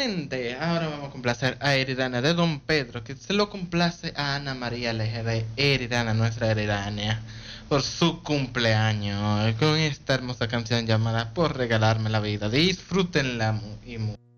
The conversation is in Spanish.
gente, ahora vamos a complacer a Eridania de Don Pedro, que se lo complace a Ana María Leje de Eridania, nuestra Eridania, por su cumpleaños, con esta hermosa canción llamada Por Regalarme la Vida. Disfrútenla y mucho.